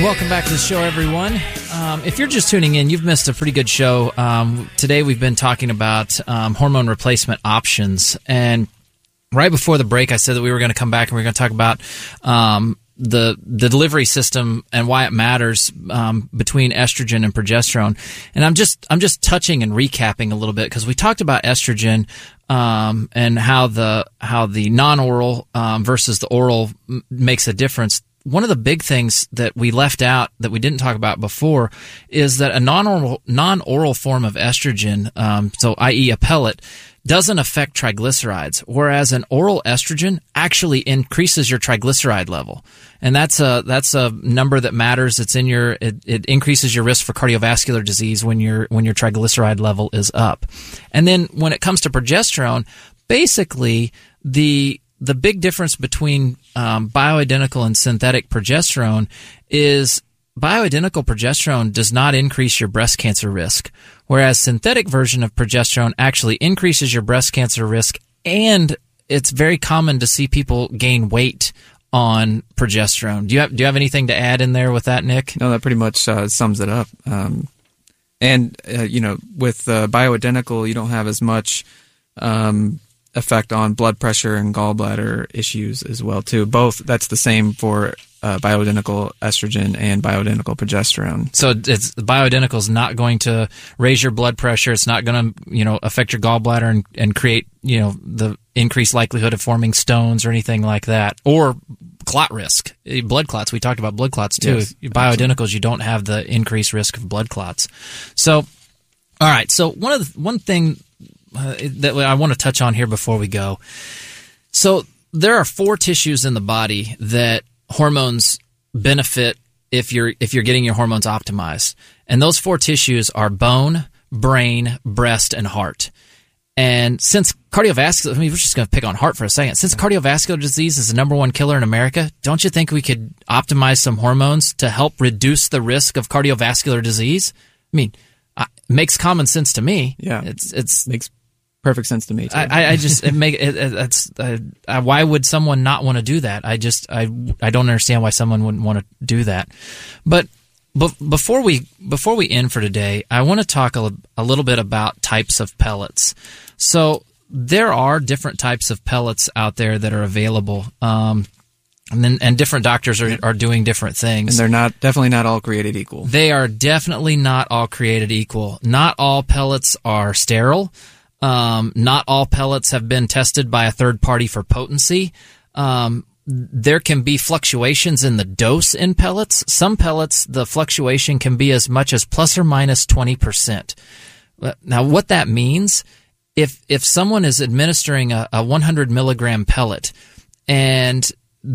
Welcome back to the show, everyone. If you're just tuning in, you've missed a pretty good show. Today we've been talking about hormone replacement options. And right before the break, I said that we were going to come back and we were going to talk about the delivery system and why it matters between estrogen and progesterone. And I'm just touching and recapping a little bit because we talked about estrogen and how the non-oral versus the oral makes a difference. One of the big things that we left out that we didn't talk about before is that a non-oral form of estrogen, so i.e. a pellet, doesn't affect triglycerides, whereas an oral estrogen actually increases your triglyceride level. And that's a number that matters. It's in it increases your risk for cardiovascular disease when your triglyceride level is up. And then when it comes to progesterone, basically the big difference between bioidentical and synthetic progesterone is bioidentical progesterone does not increase your breast cancer risk, whereas synthetic version of progesterone actually increases your breast cancer risk, and it's very common to see people gain weight on progesterone. Do you have anything to add in there with that, Nick? No, that pretty much sums it up. With bioidentical, you don't have as much effect on blood pressure and gallbladder issues as well too. Both, that's the same for bioidentical estrogen and bioidentical progesterone. So it's bioidentical is not going to raise your blood pressure. It's not going to affect your gallbladder and create the increased likelihood of forming stones or anything like that, or clot risk, blood clots. We talked about blood clots too. Yes, Bioidenticals, you don't have the increased risk of blood clots. So, all right. So one thing that I want to touch on here before we go. So there are 4 tissues in the body that hormones benefit if you're getting your hormones optimized. And those 4 tissues are bone, brain, breast, and heart. And since cardiovascular, we're just going to pick on heart for a second. Since cardiovascular disease is the number 1 killer in America, don't you think we could optimize some hormones to help reduce the risk of cardiovascular disease? I mean, it makes common sense to me. Yeah, it's makes perfect sense to me too. Why would someone not want to do that? I don't understand why someone wouldn't want to do that. But before we end for today, I want to talk a little bit about types of pellets. So there are different types of pellets out there that are available. And different doctors are doing different things. And they're definitely not all created equal. They are definitely not all created equal. Not all pellets are sterile. Not all pellets have been tested by a third party for potency. There can be fluctuations in the dose in pellets. Some pellets, the fluctuation can be as much as plus or minus 20%. Now, what that means, if someone is administering a 100 milligram pellet and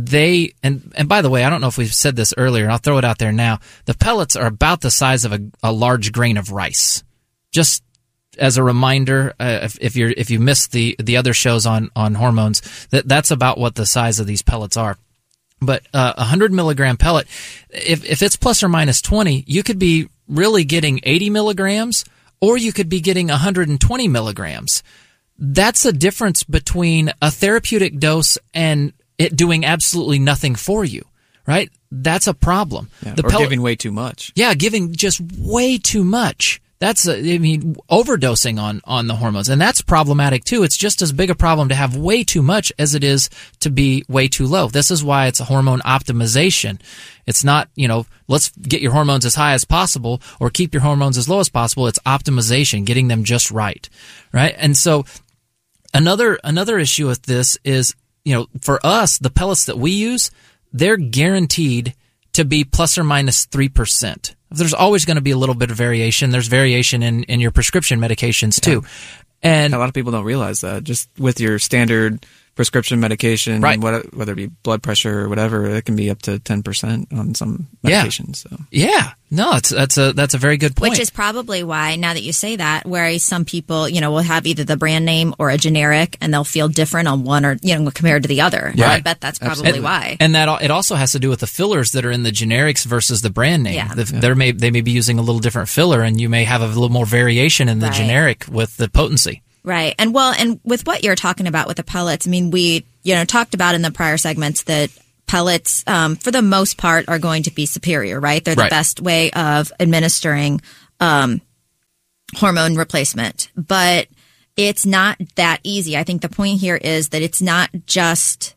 by the way, I don't know if we've said this earlier, and I'll throw it out there now. The pellets are about the size of a large grain of rice. Just as a reminder, if you missed the other shows on hormones, that's about what the size of these pellets are. But 100 milligram pellet, if it's plus or minus 20, you could be really getting 80 milligrams, or you could be getting 120 milligrams. That's a difference between a therapeutic dose and it doing absolutely nothing for you, right? That's a problem. Yeah, or giving way too much. Yeah, giving just way too much. That's, overdosing on the hormones. And that's problematic too. It's just as big a problem to have way too much as it is to be way too low. This is why it's a hormone optimization. It's not, let's get your hormones as high as possible or keep your hormones as low as possible. It's optimization, getting them just right? And so another issue with this is, for us, the pellets that we use, they're guaranteed to be plus or minus 3%. There's always going to be a little bit of variation. There's variation in your prescription medications too. And a lot of people don't realize that. Just with your standard prescription medication, right, whether it be blood pressure or whatever, it can be up to 10% on some medications. So. Yeah. No, that's a very good point. Which is probably why, now that you say that, whereas some people, will have either the brand name or a generic, and they'll feel different on one or, compared to the other. Yeah. I bet that's probably why. And that it also has to do with the fillers that are in the generics versus the brand name. Yeah. They may be using a little different filler, and you may have a little more variation in the generic with the potency. Right. And with what you're talking about with the pellets, we, talked about in the prior segments that pellets, for the most part, are going to be superior, right? They're the Right. best way of administering hormone replacement. But it's not that easy. I think the point here is that it's not just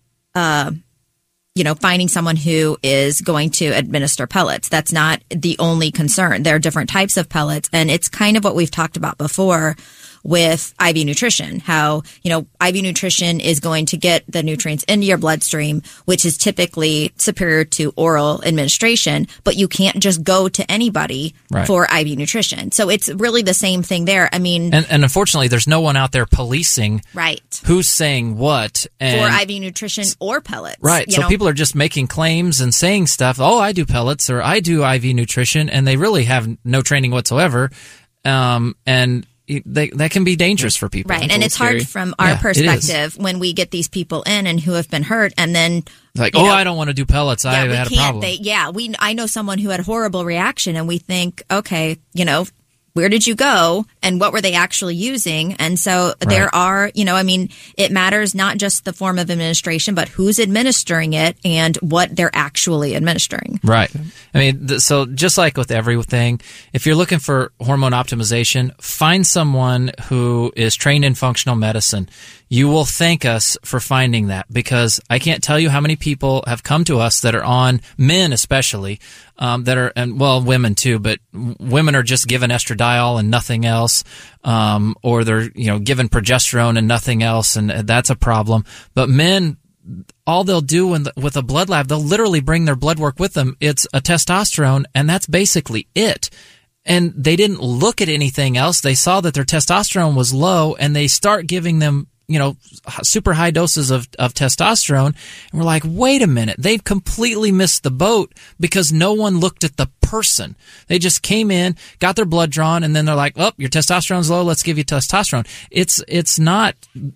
finding someone who is going to administer pellets. That's not the only concern. There are different types of pellets, and it's kind of what we've talked about before with IV nutrition, how, IV nutrition is going to get the nutrients into your bloodstream, which is typically superior to oral administration, but you can't just go to anybody Right. for IV nutrition. So it's really the same thing there. I mean, And unfortunately, there's no one out there policing right. who's saying what. And For IV nutrition or pellets. Right. So people are just making claims and saying stuff. Oh, I do pellets or I do IV nutrition, and they really have no training whatsoever. And that can be dangerous for people. Right. And it's hard from our perspective when we get these people in and who have been hurt, and then like, I don't want to do pellets. I had a problem. I know someone who had a horrible reaction, and we think, okay, where did you go and what were they actually using? And so there are, it matters not just the form of administration, but who's administering it and what they're actually administering. Right. I mean, so just like with everything, if you're looking for hormone optimization, find someone who is trained in functional medicine. You will thank us for finding that, because I can't tell you how many people have come to us that are on, men especially, that are, and well, women too, but women are just given estradiol and nothing else, or they're, given progesterone and nothing else, and that's a problem. But men, all they'll do with a blood lab, they'll literally bring their blood work with them. It's a testosterone, and that's basically it. And they didn't look at anything else. They saw that their testosterone was low, and they start giving them, super high doses of testosterone. And we're like, wait a minute, they've completely missed the boat, because no one looked at the person. They just came in, got their blood drawn, and then they're like, oh, your testosterone's low, let's give you testosterone. It's not,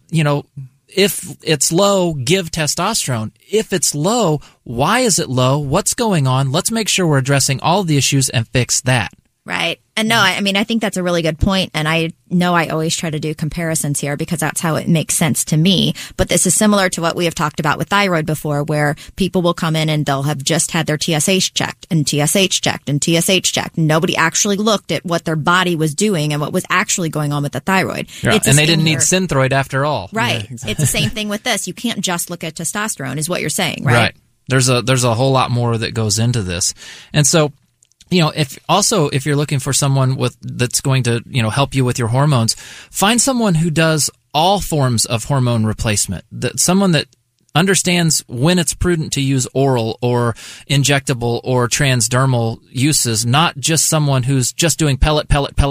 if it's low, give testosterone. If it's low, why is it low? What's going on? Let's make sure we're addressing all of the issues and fix that. Right. And no, I mean, I think that's a really good point. And I know I always try to do comparisons here because that's how it makes sense to me. But this is similar to what we have talked about with thyroid before, where people will come in and they'll have just had their TSH checked and TSH checked and TSH checked. Nobody actually looked at what their body was doing and what was actually going on with the thyroid. Yeah. And they didn't need Synthroid after all. Right. Yeah, exactly. It's the same thing with this. You can't just look at testosterone is what you're saying, right? Right. There's a whole lot more that goes into this. And so, if you're looking for someone that's going to, help you with your hormones, find someone who does all forms of hormone replacement. Someone that understands when it's prudent to use oral or injectable or transdermal uses, not just someone who's just doing pellet.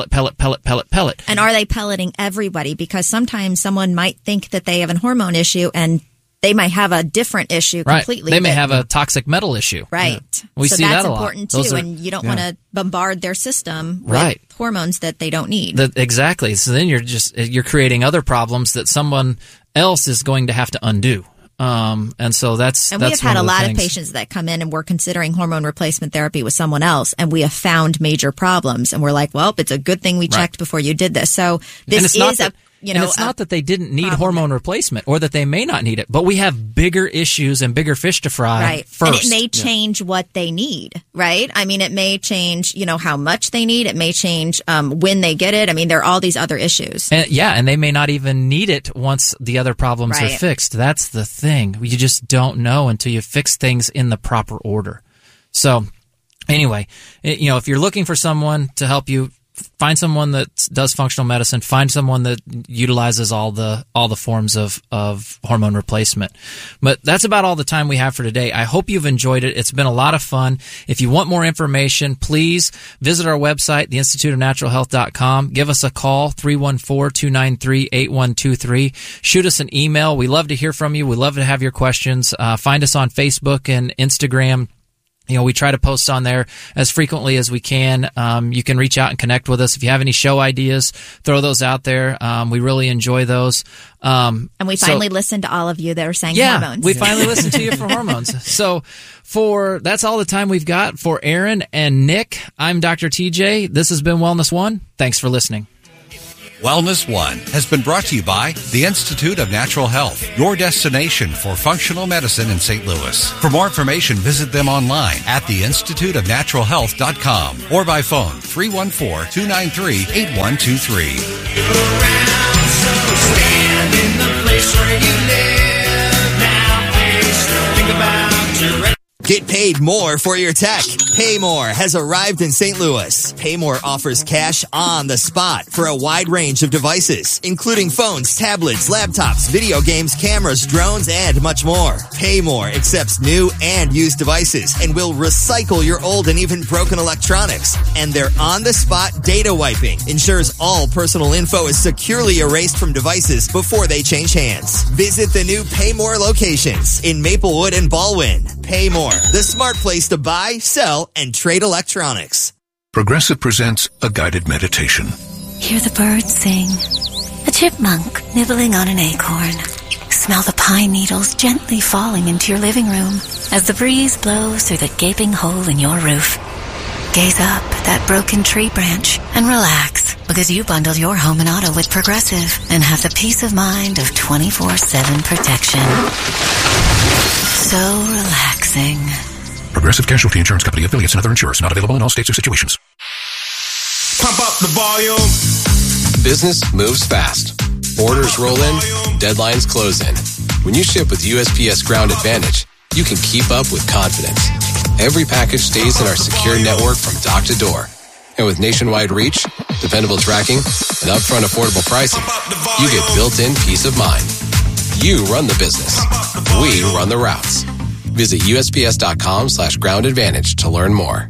And are they pelleting everybody? Because sometimes someone might think that they have a hormone issue and they might have a different issue completely. Right. They may have a toxic metal issue. Right. Yeah. We see that a lot. So that's important too, and you don't want to bombard their system with hormones that they don't need. Exactly. So then you're creating other problems that someone else is going to have to undo. And so that's we have had a lot of patients that come in and we're considering hormone replacement therapy with someone else, and we have found major problems, and we're like, well, it's a good thing we checked before you did this. So this is it's not that they didn't need hormone replacement or that they may not need it, but we have bigger issues and bigger fish to fry first. And it may change what they need, right? I mean, it may change, how much they need. It may change when they get it. I mean, there are all these other issues. And they may not even need it once the other problems are fixed. That's the thing. You just don't know until you fix things in the proper order. So anyway, if you're looking for someone to help you, find someone that does functional medicine. Find someone that utilizes all the forms of hormone replacement. But that's about all the time we have for today. I hope you've enjoyed it. It's been a lot of fun. If you want more information, please visit our website, theinstituteofnaturalhealth.com. Give us a call, 314-293-8123. Shoot us an email. We love to hear from you. We love to have your questions. Find us on Facebook and Instagram. We try to post on there as frequently as we can. You can reach out and connect with us. If you have any show ideas, throw those out there. We really enjoy those. And we finally listened to all of you that are saying hormones. We finally listened to you for hormones. So that's all the time we've got for Aaron and Nick. I'm Dr. TJ. This has been Wellness One. Thanks for listening. Wellness One has been brought to you by the Institute of Natural Health, your destination for functional medicine in St. Louis. For more information, visit them online at theinstituteofnaturalhealth.com or by phone 314-293-8123. Stand in the place where you live now. Think about your... Get paid more for your tech. Paymore has arrived in St. Louis. Paymore offers cash on the spot for a wide range of devices, including phones, tablets, laptops, video games, cameras, drones, and much more. Paymore accepts new and used devices and will recycle your old and even broken electronics. And their on-the-spot data wiping ensures all personal info is securely erased from devices before they change hands. Visit the new Paymore locations in Maplewood and Baldwin. Paymore, the smart place to buy, sell, and trade electronics. Progressive presents a guided meditation. Hear the birds sing. A chipmunk nibbling on an acorn. Smell the pine needles gently falling into your living room as the breeze blows through the gaping hole in your roof. Gaze up at that broken tree branch and relax, because you bundle your home and auto with Progressive and have the peace of mind of 24/7 protection. So relaxing. Progressive Casualty Insurance Company, affiliates, and other insurers. Not available in all states or situations. Pump up the volume. Business moves fast. Orders roll in, deadlines close in. When you ship with USPS Ground Advantage, you can keep up with confidence. Every package stays in our secure network from dock to door. And with nationwide reach, dependable tracking, and upfront affordable pricing, you get built-in peace of mind. You run the business. We run the routes. Visit USPS.com/Ground Advantage to learn more.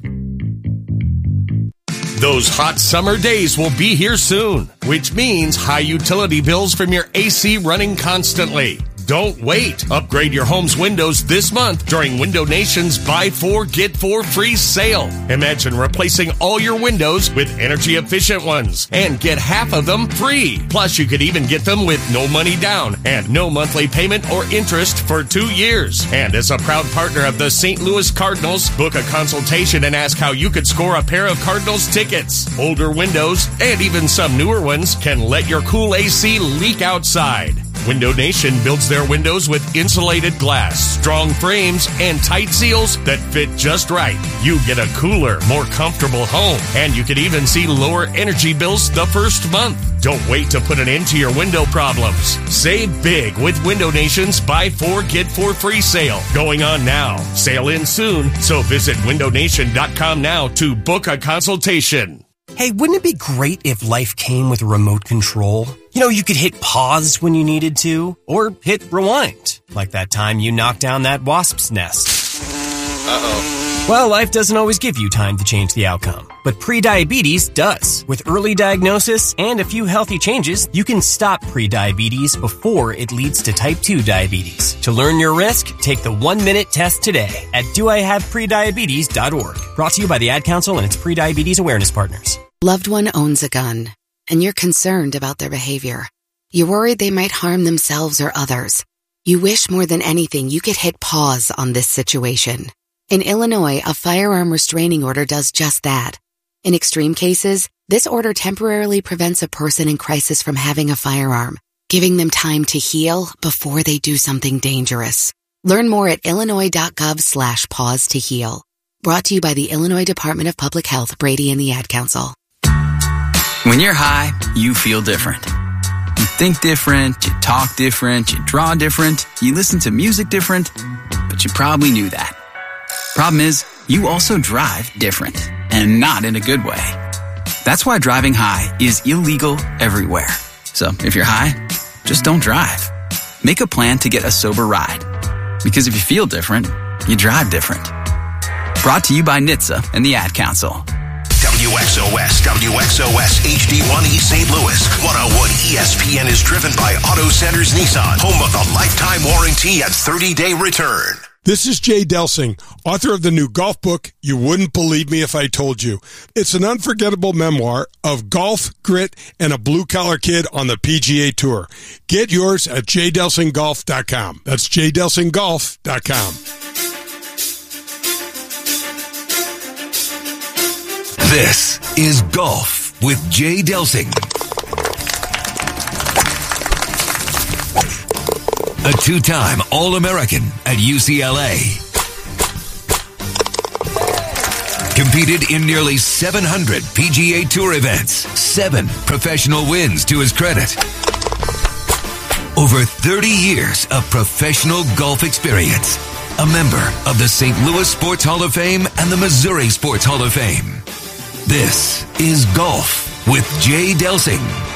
Those hot summer days will be here soon, which means high utility bills from your AC running constantly. Don't wait. Upgrade your home's windows this month during Window Nation's Buy 4, Get 4 free sale. Imagine replacing all your windows with energy-efficient ones and get half of them free. Plus, you could even get them with no money down and no monthly payment or interest for 2 years. And as a proud partner of the St. Louis Cardinals, book a consultation and ask how you could score a pair of Cardinals tickets. Older windows, and even some newer ones, can let your cool AC leak outside. Window Nation builds their windows with insulated glass, strong frames, and tight seals that fit just right. You get a cooler, more comfortable home, and you can even see lower energy bills the first month. Don't wait to put an end to your window problems. Save big with Window Nation's Buy 4, Get 4 free sale going on now. Sale ends soon, so visit windownation.com now to book a consultation. Hey, wouldn't it be great if life came with a remote control? You know, you could hit pause when you needed to, or hit rewind, like that time you knocked down that wasp's nest. Uh-oh. Well, life doesn't always give you time to change the outcome, but prediabetes does. With early diagnosis and a few healthy changes, you can stop prediabetes before it leads to type 2 diabetes. To learn your risk, take the 1-minute test today at doihaveprediabetes.org. Brought to you by the Ad Council and its prediabetes awareness partners. Loved one owns a gun, and you're concerned about their behavior. You're worried they might harm themselves or others. You wish more than anything you could hit pause on this situation. In Illinois, a firearm restraining order does just that. In extreme cases, this order temporarily prevents a person in crisis from having a firearm, giving them time to heal before they do something dangerous. Learn more at illinois.gov/pause to heal. Brought to you by the Illinois Department of Public Health, Brady and the Ad Council. When you're high, you feel different. You think different, you talk different, you draw different, you listen to music different, but you probably knew that. Problem is, you also drive different, and not in a good way. That's why driving high is illegal everywhere. So if you're high, just don't drive. Make a plan to get a sober ride. Because if you feel different, you drive different. Brought to you by NHTSA and the Ad Council. WXOS HD1 East St. Louis. 101 ESPN is driven by Auto Centers Nissan, home of the lifetime warranty and 30-day return. This is Jay Delsing, author of the new golf book, You Wouldn't Believe Me If I Told You. It's an unforgettable memoir of golf, grit, and a blue-collar kid on the PGA Tour. Get yours at jdelsinggolf.com. That's jdelsinggolf.com. This is Golf with Jay Delsing. A two-time All-American at UCLA. Competed in nearly 700 PGA Tour events. 7 professional wins to his credit. Over 30 years of professional golf experience. A member of the St. Louis Sports Hall of Fame and the Missouri Sports Hall of Fame. This is Golf with Jay Delsing.